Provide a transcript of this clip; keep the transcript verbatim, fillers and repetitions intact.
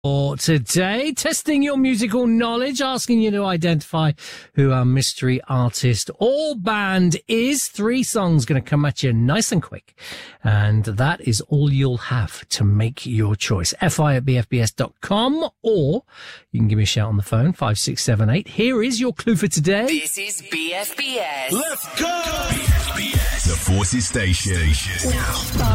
For today, testing your musical knowledge, asking you to identify who our mystery artist or band is. Three songs going to come at you nice and quick. And that is all you'll have to make your choice. fi at b f b s dot com, or you can give me a shout on the phone, five six seven eight. Here is your clue for today. This is B F B S. Let's go! B F B S, the Forces Station.